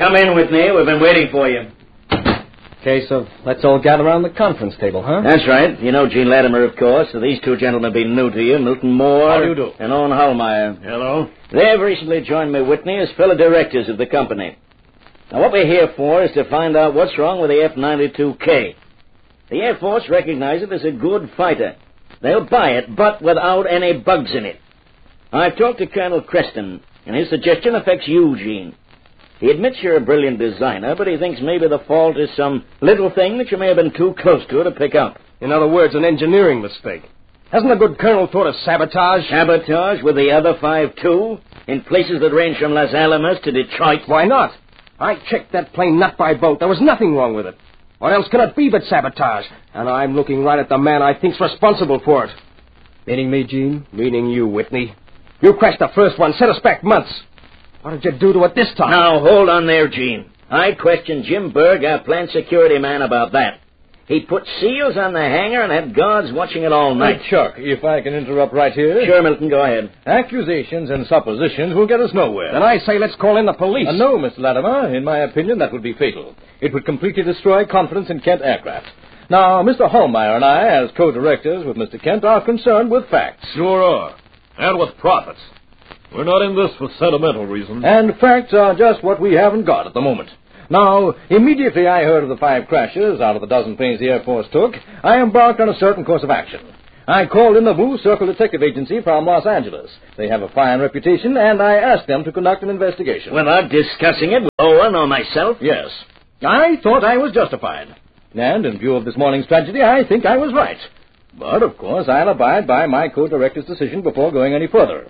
Come in, Whitney. We've been waiting for you. Case of let's all gather around the conference table, huh? That's right. You know Gene Latimer, of course. So these two gentlemen have been new to you, Milton Moore. How do you do? And Owen Hallmeyer. Hello. They've recently joined me, Whitney, as fellow directors of the company. Now, what we're here for is to find out what's wrong with the F-92K. The Air Force recognizes it as a good fighter. They'll buy it, but without any bugs in it. I've talked to Colonel Creston, and his suggestion affects you, Gene. He admits you're a brilliant designer, but he thinks maybe the fault is some little thing that you may have been too close to pick up. In other words, an engineering mistake. Hasn't a good colonel thought of sabotage? Sabotage with the other 5, too? In places that range from Los Alamos to Detroit? Why not? I checked that plane not by boat. There was nothing wrong with it. What else could it be but sabotage? And I'm looking right at the man I think's responsible for it. Meaning me, Gene? Meaning you, Whitney. You crashed the first one, set us back months. What did you do to it this time? Now, hold on there, Gene. I questioned Jim Berg, our plant security man, about that. He put seals on the hangar and had guards watching it all night. Hey, Chuck, if I can interrupt right here. Sure, Milton, go ahead. Accusations and suppositions will get us nowhere. Then I say let's call in the police. No, Mr. Latimer. In my opinion, that would be fatal. It would completely destroy confidence in Kent Aircraft. Now, Mr. Hallmeyer and I, as co-directors with Mr. Kent, are concerned with facts. Sure are. And with profits. We're not in this for sentimental reasons. And facts are just what we haven't got at the moment. Now, immediately I heard of the 5 crashes out of the dozen planes the Air Force took, I embarked on a certain course of action. I called in the Blue Circle Detective Agency from Los Angeles. They have a fine reputation, and I asked them to conduct an investigation. Without discussing it with Owen or myself? Yes. I thought I was justified. And in view of this morning's tragedy, I think I was right. But, of course, I'll abide by my co-director's decision before going any further.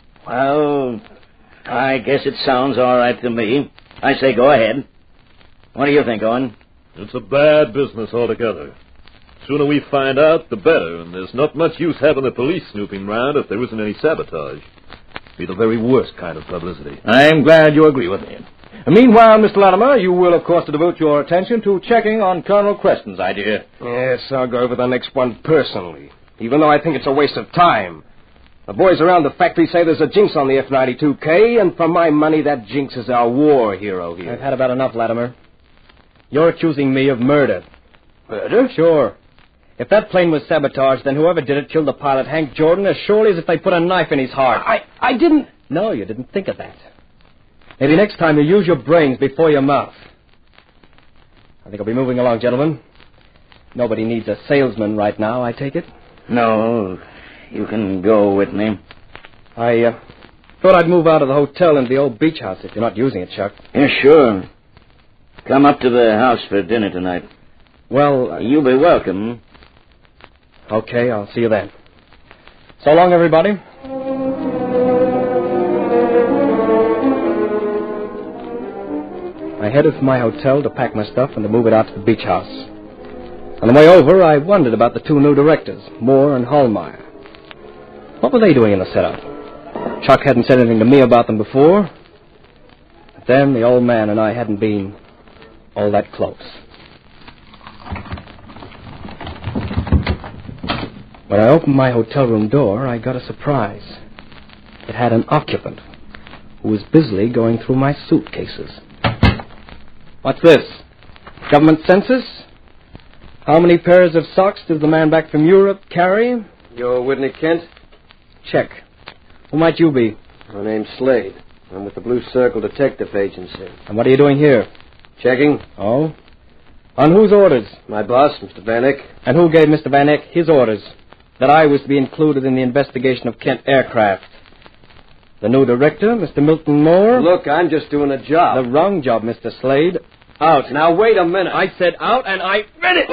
Well, I guess it sounds all right to me. I say go ahead. What do you think, Owen? It's a bad business altogether. Sooner we find out, the better, and there's not much use having the police snooping round if there isn't any sabotage. Be the very worst kind of publicity. I'm glad you agree with me. Meanwhile, Mr. Latimer, you will, of course, devote your attention to checking on Colonel Creston's idea. Yes, I'll go over the next one personally, even though I think it's a waste of time. The boys around the factory say there's a jinx on the F-92K, and for my money, that jinx is our war hero here. I've had about enough, Latimer. You're accusing me of murder. Murder? Sure. If that plane was sabotaged, then whoever did it killed the pilot, Hank Jordan, as surely as if they put a knife in his heart. I didn't... No, you didn't think of that. Maybe next time you use your brains before your mouth. I think I'll be moving along, gentlemen. Nobody needs a salesman right now, I take it? No, you can go, Whitney. I thought I'd move out of the hotel into the old beach house if you're not using it, Chuck. Yeah, sure. Come up to the house for dinner tonight. Well, you'll be welcome. Okay, I'll see you then. So long, everybody. I headed for my hotel to pack my stuff and to move it out to the beach house. On the way over, I wondered about the 2 new directors, Moore and Hallmeyer. What were they doing in the setup? Chuck hadn't said anything to me about them before. But then the old man and I hadn't been all that close. When I opened my hotel room door, I got a surprise. It had an occupant who was busily going through my suitcases. What's this? Government census? How many pairs of socks does the man back from Europe carry? You're Whitney Kent? Check. Who might you be? My name's Slade. I'm with the Blue Circle Detective Agency. And what are you doing here? Checking. Oh? On whose orders? My boss, Mr. Van Eyck. And who gave Mr. Van Eyck his orders? That I was to be included in the investigation of Kent Aircraft. The new director, Mr. Milton Moore? Look, I'm just doing a job. The wrong job, Mr. Slade. Out. Now, wait a minute. I said out, and I read it.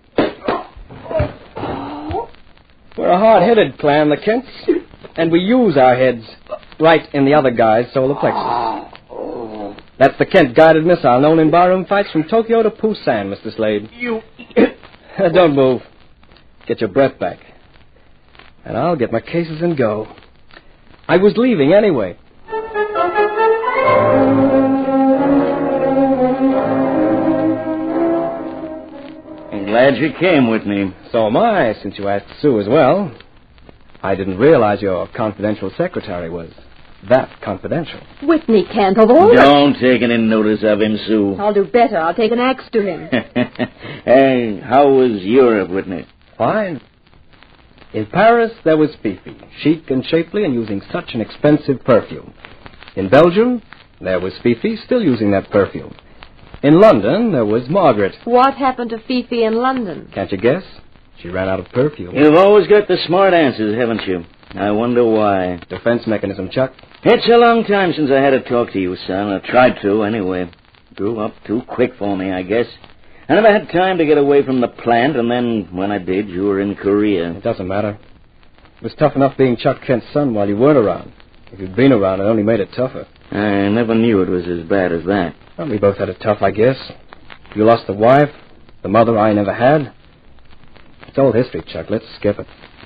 We're a hard-headed clan, the Kents, and we use our heads right in the other guy's solar plexus. That's the Kent guided missile known in barroom fights from Tokyo to Busan, Mr. Slade. You... Don't move. Get your breath back. And I'll get my cases and go. I was leaving anyway. I'm glad you came with me. So am I, since you asked Sue as well. I didn't realize your confidential secretary was that confidential. Whitney can't have all Don't take any notice of him, Sue. I'll do better. I'll take an axe to him. Hey, how was Europe, Whitney? Fine. In Paris, there was Fifi, chic and shapely and using such an expensive perfume. In Belgium, there was Fifi, still using that perfume. In London, there was Margaret. What happened to Fifi in London? Can't you guess? She ran out of perfume. You've always got the smart answers, haven't you? I wonder why. Defense mechanism, Chuck. It's a long time since I had to talk to you, son. I tried to, anyway. Grew up too quick for me, I guess. I never had time to get away from the plant, and then when I did, you were in Korea. It doesn't matter. It was tough enough being Chuck Kent's son while you weren't around. If you'd been around, it only made it tougher. I never knew it was as bad as that. Well, we both had it tough, I guess. You lost the wife, the mother I never had. It's old history, Chuck. Let's skip it.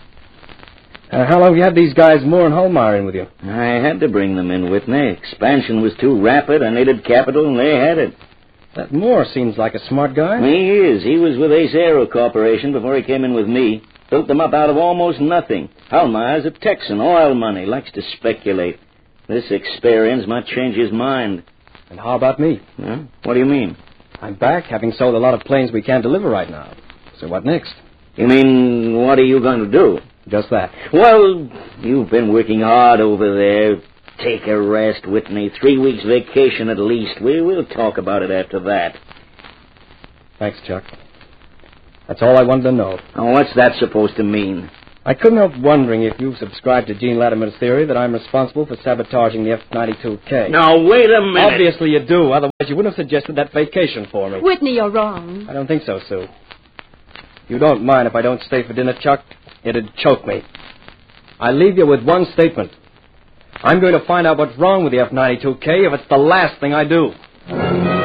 How long have you had these guys Moore and Holmeyer in with you? I had to bring them in, Whitney. Expansion was too rapid. I needed capital, and they had it. That Moore seems like a smart guy. He is. He was with Ace Aero Corporation before he came in with me. Built them up out of almost nothing. Holmeyer's a Texan, oil money, likes to speculate. This experience might change his mind. And how about me? Huh? What do you mean? I'm back, having sold a lot of planes we can't deliver right now. So what next? You mean, what are you going to do? Just that. Well, you've been working hard over there. Take a rest, Whitney. 3 weeks vacation at least. We'll talk about it after that. Thanks, Chuck. That's all I wanted to know. Now, what's that supposed to mean? I couldn't help wondering if you subscribed to Gene Latimer's theory that I'm responsible for sabotaging the F-92K. Now, wait a minute. Obviously you do, otherwise you wouldn't have suggested that vacation for me. Whitney, you're wrong. I don't think so, Sue. You don't mind if I don't stay for dinner, Chuck? It'd choke me. I leave you with one statement. I'm going to find out what's wrong with the F-92K if it's the last thing I do.